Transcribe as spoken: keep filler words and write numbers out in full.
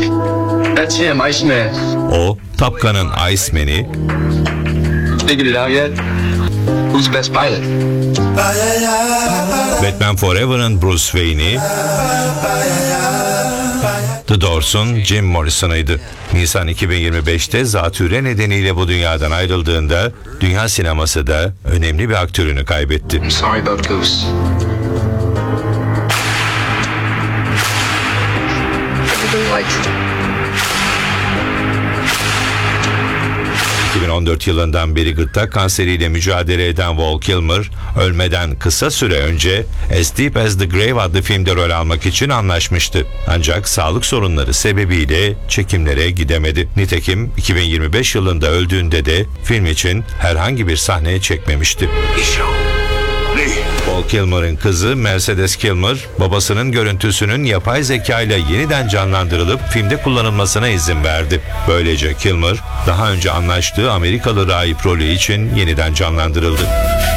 That's him, Iceman. O, Top Gun'ın Iceman'i, Figured it out yet? Who's the best pilot? Batman Forever'ın Bruce Wayne'i, The Doors'un Jim Morrison'ıydı. Nisan iki bin yirmi beşte zatürre nedeniyle bu dünyadan ayrıldığında dünya sineması da önemli bir aktörünü kaybetti. I'm sorry about Goose. Everybody likes him. iki bin on dört yılından beri gırtlak kanseriyle mücadele eden Val Kilmer, ölmeden kısa süre önce As Deep As The Grave adlı filmde rol almak için anlaşmıştı. Ancak sağlık sorunları sebebiyle çekimlere gidemedi. Nitekim iki bin yirmi beş yılında öldüğünde de film için herhangi bir sahne çekmemişti. Val Kilmer'ın kızı Mercedes Kilmer, babasının görüntüsünün yapay zeka ile yeniden canlandırılıp filmde kullanılmasına izin verdi. Böylece Kilmer, daha önce anlaştığı Amerikalı rahip rolü için yeniden canlandırıldı.